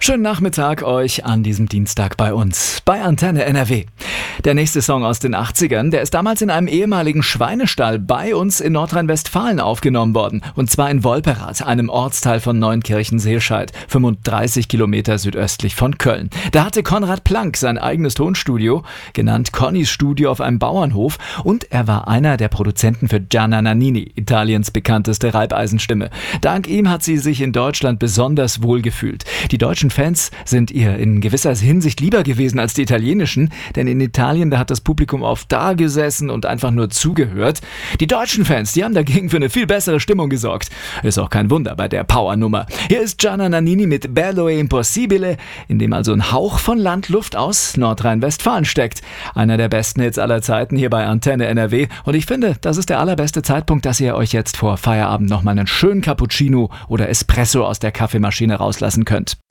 Schönen Nachmittag euch an diesem Dienstag bei uns, bei Antenne NRW. Der nächste Song aus den 80ern, der ist damals in einem ehemaligen Schweinestall bei uns in Nordrhein-Westfalen aufgenommen worden. Und zwar in Wolperath, einem Ortsteil von Neunkirchen-Seelscheid, 35 Kilometer südöstlich von Köln. Da hatte Konrad Plank sein eigenes Tonstudio, genannt Connys Studio auf einem Bauernhof. Und er war einer der Produzenten für Gianna Nannini, Italiens bekannteste Reibeisenstimme. Dank ihm hat sie sich in Deutschland besonders wohl gefühlt. Die deutschen Fans sind ihr in gewisser Hinsicht lieber gewesen als die italienischen, denn in Italien, da hat das Publikum oft da gesessen und einfach nur zugehört. Die deutschen Fans, die haben dagegen für eine viel bessere Stimmung gesorgt. Ist auch kein Wunder bei der Powernummer. Hier ist Gianna Nannini mit Bello e Impossibile, in dem also ein Hauch von Landluft aus Nordrhein-Westfalen steckt. Einer der besten Hits aller Zeiten hier bei Antenne NRW. Und ich finde, das ist der allerbeste Zeitpunkt, dass ihr euch jetzt vor Feierabend nochmal einen schönen Cappuccino oder Espresso aus der Kaffeemaschine rauslassen könnt.